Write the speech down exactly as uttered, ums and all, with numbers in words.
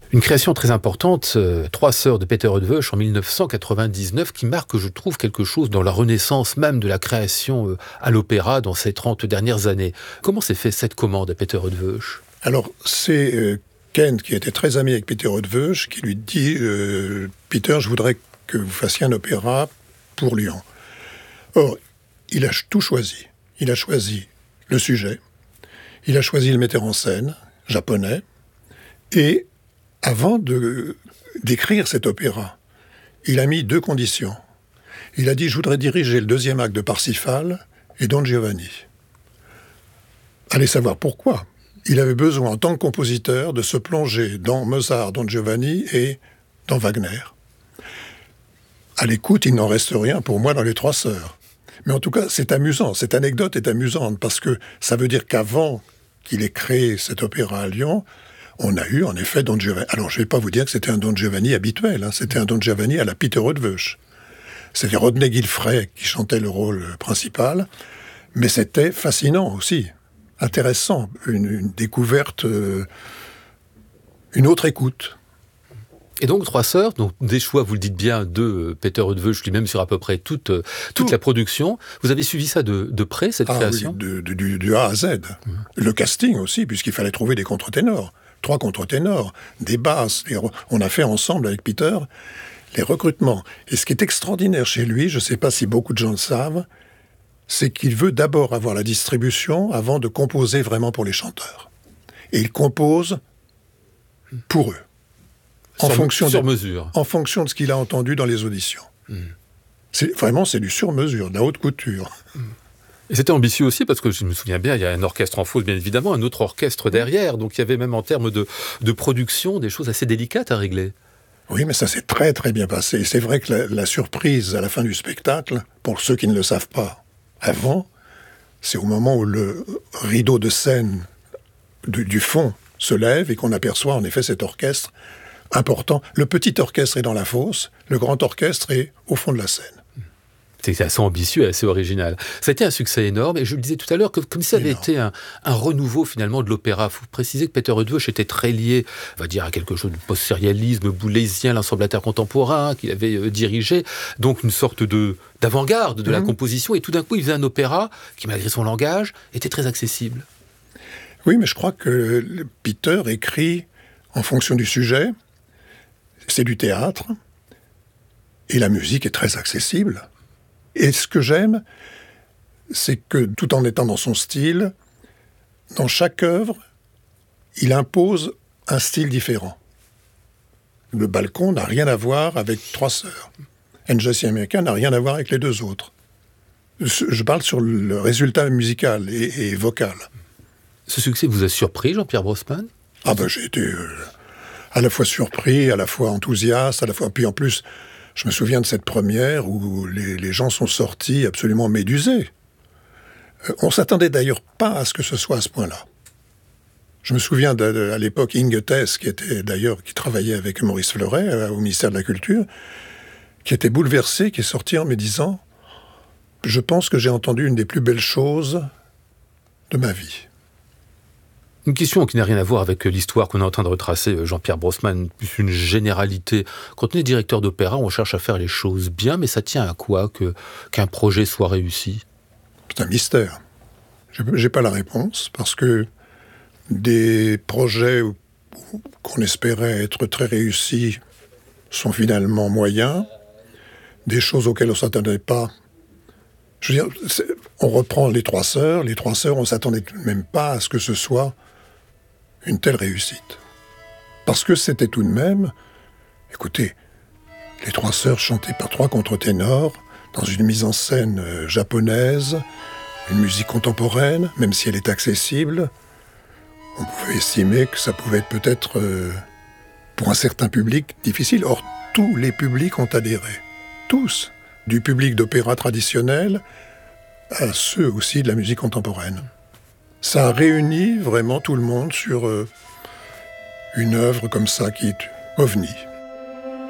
Une création très importante, euh, Trois sœurs de Peter Eötvös en dix-neuf cent quatre-vingt-dix-neuf, qui marque, je trouve, quelque chose dans la renaissance même de la création euh, à l'opéra dans ces trente dernières années. Comment s'est fait cette commande à Peter Eötvös ? Alors, c'est euh, Kent, qui était très ami avec Peter Eötvös, qui lui dit euh, « Peter, je voudrais que vous fassiez un opéra pour Lyon. » Or, il a tout choisi. Il a choisi le sujet, il a choisi le metteur en scène, japonais, et avant de, d'écrire cet opéra, il a mis deux conditions. Il a dit « Je voudrais diriger le deuxième acte de Parsifal et Don Giovanni. » Allez savoir pourquoi. Il avait besoin, en tant que compositeur, de se plonger dans Mozart, Don Giovanni et dans Wagner. À l'écoute, il n'en reste rien pour moi dans Les Trois Sœurs. Mais en tout cas, c'est amusant. Cette anecdote est amusante parce que ça veut dire qu'avant qu'il ait créé cet opéra à Lyon, on a eu en effet Don Giovanni. Alors, je ne vais pas vous dire que c'était un Don Giovanni habituel. Hein. C'était un Don Giovanni à la Peter Eötvös. C'était Rodney Gilfray qui chantait le rôle principal. Mais c'était fascinant aussi. Intéressant. Une, une découverte, euh, une autre écoute. Et donc, Trois sœurs, donc des choix, vous le dites bien, de Peter Eötvös lui-même sur à peu près toute, toute Tout. la production. Vous avez suivi ça de, de près, cette ah, création ? Oui, de, de, du, du A à Z. Mmh. Le casting aussi, puisqu'il fallait trouver des contre-ténors. Trois contre-ténors, des basses. Les, on a fait ensemble avec Peter les recrutements. Et ce qui est extraordinaire chez lui, je ne sais pas si beaucoup de gens le savent, c'est qu'il veut d'abord avoir la distribution avant de composer vraiment pour les chanteurs. Et il compose pour eux. En sur, fonction sur de, mesure. En fonction de ce qu'il a entendu dans les auditions. Mmh. C'est, vraiment, c'est du sur-mesure, de la haute couture. Mmh. Et c'était ambitieux aussi, parce que je me souviens bien, il y a un orchestre en fosse, bien évidemment, un autre orchestre derrière, donc il y avait même en termes de, de production des choses assez délicates à régler. Oui, mais ça s'est très très bien passé. C'est vrai que la, la surprise à la fin du spectacle, pour ceux qui ne le savent pas avant, c'est au moment où le rideau de scène du, du fond se lève et qu'on aperçoit en effet cet orchestre important. Le petit orchestre est dans la fosse, le grand orchestre est au fond de la scène. C'est assez ambitieux et assez original. Ça a été un succès énorme, et je le disais tout à l'heure, que, comme si ça avait énorme. été un, un renouveau finalement de l'opéra. Il faut préciser que Peter Eötvös était très lié, on va dire, à quelque chose de post-sérialisme boulésien, l'ensemble intercontemporain qu'il avait euh, dirigé, donc une sorte de, d'avant-garde de mmh. la composition, et tout d'un coup il faisait un opéra qui, malgré son langage, était très accessible. Oui, mais je crois que Peter écrit en fonction du sujet, c'est du théâtre, et la musique est très accessible. Et ce que j'aime, c'est que tout en étant dans son style, dans chaque œuvre, il impose un style différent. Le Balcon n'a rien à voir avec Trois sœurs. And Just the American n'a rien à voir avec les deux autres. Je parle sur le résultat musical et, et vocal. Ce succès vous a surpris, Jean-Pierre Brossman ? Ah ben j'ai été euh, à la fois surpris, à la fois enthousiaste, à la fois... Puis en plus... Je me souviens de cette première où les, les gens sont sortis absolument médusés. Euh, on ne s'attendait d'ailleurs pas à ce que ce soit à ce point-là. Je me souviens de, de, à l'époque Inge Thess, qui était d'ailleurs qui travaillait avec Maurice Fleuret euh, au ministère de la Culture, qui était bouleversé, qui est sorti en me disant « Je pense que j'ai entendu une des plus belles choses de ma vie ». Une question qui n'a rien à voir avec l'histoire qu'on est en train de retracer, Jean-Pierre Brossman, plus une généralité. Quand on est directeur d'opéra, on cherche à faire les choses bien, mais ça tient à quoi que, qu'un projet soit réussi ? C'est un mystère. Je n'ai pas la réponse, parce que des projets qu'on espérait être très réussis sont finalement moyens. Des choses auxquelles on ne s'attendait pas. Je veux dire, on reprend Les Trois Sœurs. Les Trois Sœurs, on ne s'attendait même pas à ce que ce soit une telle réussite. Parce que c'était tout de même, écoutez, Les Trois Sœurs chantées par trois contre-ténors, dans une mise en scène euh, japonaise, une musique contemporaine, même si elle est accessible, on pouvait estimer que ça pouvait être peut-être, euh, pour un certain public, difficile. Or, tous les publics ont adhéré. Tous. Du public d'opéra traditionnel à ceux aussi de la musique contemporaine. Ça a réuni vraiment tout le monde sur euh, une œuvre comme ça qui est ovni.